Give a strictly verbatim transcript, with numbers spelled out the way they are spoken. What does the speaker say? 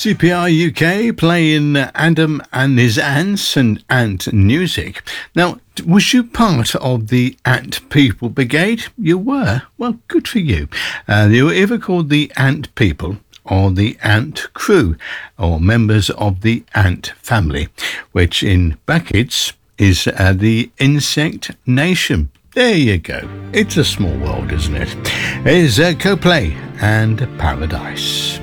C P R U K playing Adam and his ants and ant music. Now, was you part of the Ant People Brigade? You were? Well, good for you. Uh, they were either called the Ant People or the Ant Crew, or members of the Ant family, which in brackets is uh, the Insect Nation. There you go. It's a small world, isn't it? Here's uh, Coldplay and Paradise.